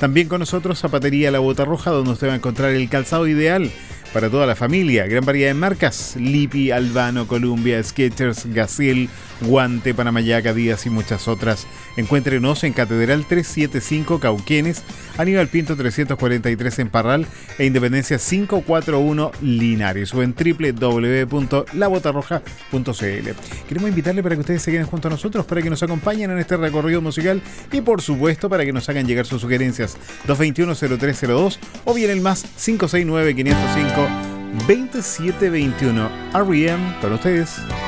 También con nosotros Zapatería La Bota Roja, donde usted va a encontrar el calzado ideal para toda la familia. Gran variedad de marcas: Lipi, Albano, Columbia, Skechers, Gazelle, Guante, Panamayaca, Adidas y muchas otras. Encuéntrenos en Catedral 375 Cauquenes, Aníbal Pinto 343 en Parral e Independencia 541 Linares, o en www.labotarroja.cl. Queremos invitarle para que ustedes se queden junto a nosotros, para que nos acompañen en este recorrido musical y por supuesto para que nos hagan llegar sus sugerencias 221-0302 o bien el más 569-505-2721. R.E.M. para ustedes.